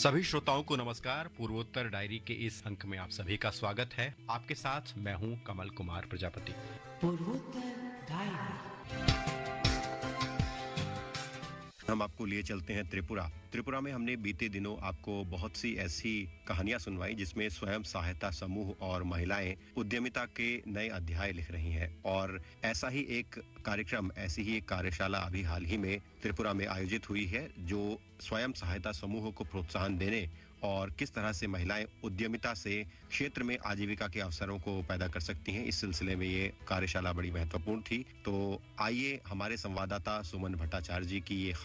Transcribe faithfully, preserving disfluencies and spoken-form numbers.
सभी श्रोताओं को नमस्कार। पूर्वोत्तर डायरी के इस अंक में आप सभी का स्वागत है। आपके साथ मैं हूं कमल कुमार प्रजापति। पूर्वोत्तर डायरी हम आपको लिए चलते हैं त्रिपुरा। त्रिपुरा में हमने बीते दिनों आपको बहुत सी ऐसी कहानियां सुनवाई जिसमें स्वयं सहायता समूह और महिलाएं उद्यमिता के नए अध्याय लिख रही हैं। और ऐसा ही एक कार्यक्रम, ऐसी ही एक कार्यशाला अभी हाल ही में त्रिपुरा में आयोजित हुई है, जो स्वयं सहायता समूह को प्रोत्साहन देने और किस तरह से महिलाएं उद्यमिता से क्षेत्र में आजीविका के अवसरों को पैदा कर सकती हैं। इस सिलसिले में ये कार्यशाला बड़ी महत्वपूर्ण थी। तो आइए हमारे संवाददाता सुमन भट्टाचार्य जी की ये